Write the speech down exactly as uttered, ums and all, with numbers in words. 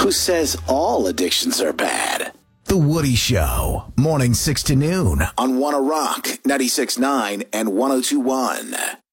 Who says all addictions are bad? The Woody Show, morning six to noon on Wanna Rock, ninety-six point nine and one oh two point one.